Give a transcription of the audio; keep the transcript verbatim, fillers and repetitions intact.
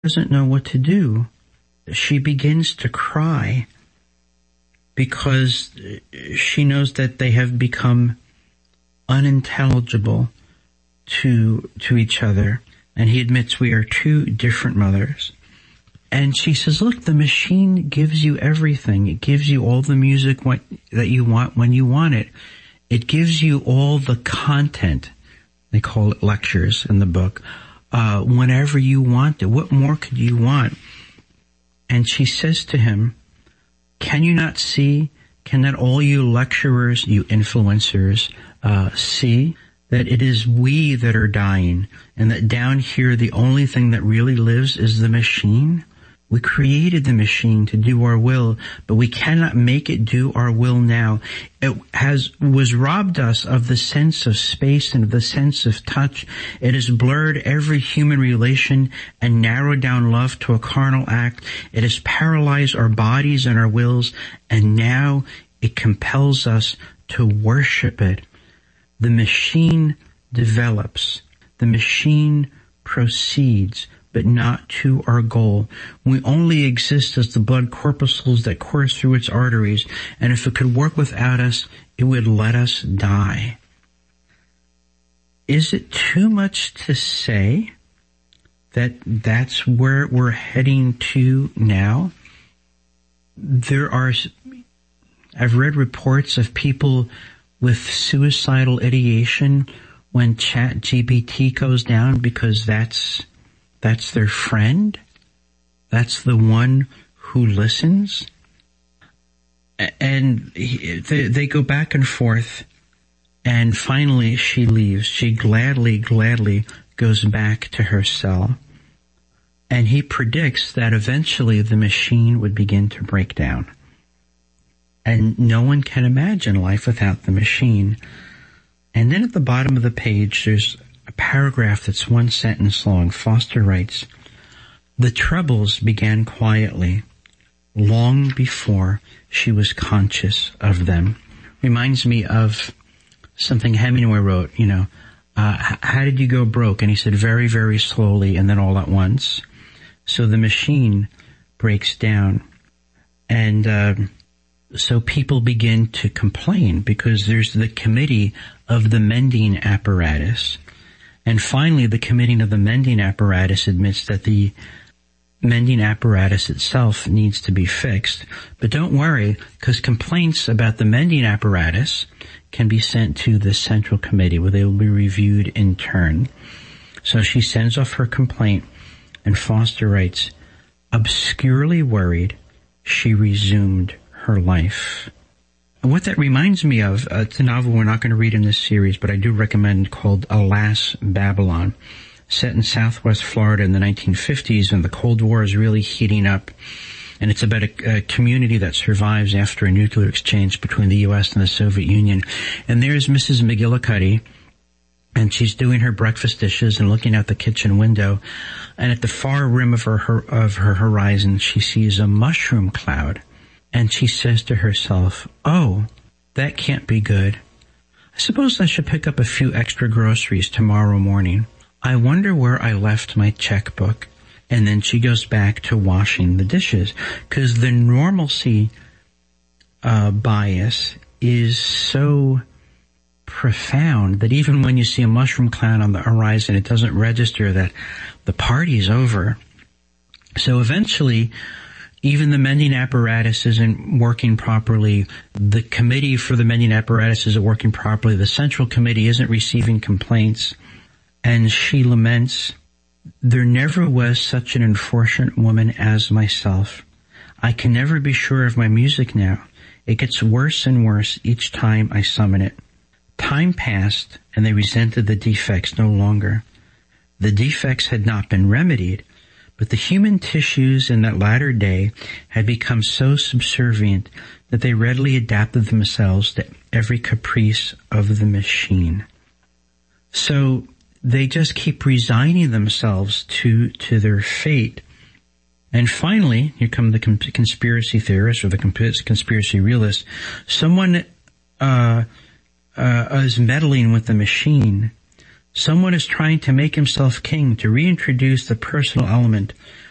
doesn't know what to do. She begins to cry because she knows that they have become unintelligible to to each other. And he admits we are two different mothers. And she says, look, the machine gives you everything. It gives you all the music what, that you want when you want it. It gives you all the content. They call it lectures in the book. Uh, whenever you want it. What more could you want? And she says to him, can you not see? Can not all you lecturers, you influencers, uh, see that it is we that are dying, and that down here the only thing that really lives is the machine? We created the machine to do our will, but we cannot make it do our will now. It has, was robbed us of the sense of space and of the sense of touch. It has blurred every human relation and narrowed down love to a carnal act. It has paralyzed our bodies and our wills, and now it compels us to worship it. The machine develops. The machine proceeds, but not to our goal. We only exist as the blood corpuscles that course through its arteries, and if it could work without us, it would let us die. Is it too much to say that that's where we're heading to now? There are, I've read reports of people with suicidal ideation when Chat G P T goes down because that's That's their friend. That's the one who listens. And they, they go back and forth. And finally she leaves. She gladly, gladly goes back to her cell. And he predicts that eventually the machine would begin to break down. And no one can imagine life without the machine. And then at the bottom of the page, there's a paragraph that's one sentence long. Foster writes, the troubles began quietly, long before she was conscious of them. Reminds me of something Hemingway wrote, you know, uh, how did you go broke? And he said, very, very slowly and then all at once. So the machine breaks down. And uh, so people begin to complain because there's the committee of the mending apparatus. And finally, the committee of the mending apparatus admits that the mending apparatus itself needs to be fixed. But don't worry, because complaints about the mending apparatus can be sent to the central committee where they will be reviewed in turn. So she sends off her complaint, and Foster writes, obscurely worried, she resumed her life. And what that reminds me of, uh, it's a novel we're not going to read in this series, but I do recommend, called Alas, Babylon, set in southwest Florida in the nineteen fifties when the Cold War is really heating up. And it's about a, a community that survives after a nuclear exchange between the U S and the Soviet Union. And there's Missus McGillicuddy, and she's doing her breakfast dishes and looking out the kitchen window. And at the far rim of her, her of her horizon, she sees a mushroom cloud. And she says to herself, oh, that can't be good. I suppose I should pick up a few extra groceries tomorrow morning. I wonder where I left my checkbook. And then she goes back to washing the dishes, because the normalcy uh, bias is so profound that even when you see a mushroom cloud on the horizon, it doesn't register that the party's over. So eventually, even the mending apparatus isn't working properly. The committee for the mending apparatus isn't working properly. The central committee isn't receiving complaints. And she laments, there never was such an unfortunate woman as myself. I can never be sure of my music now. It gets worse and worse each time I summon it. Time passed, and they resented the defects no longer. The defects had not been remedied, but the human tissues in that latter day had become so subservient that they readily adapted themselves to every caprice of the machine. So they just keep resigning themselves to, to their fate. And finally, here come the conspiracy theorists or the conspiracy realists. Someone uh, uh, is meddling with the machine. Someone is trying to make himself king, to reintroduce the personal element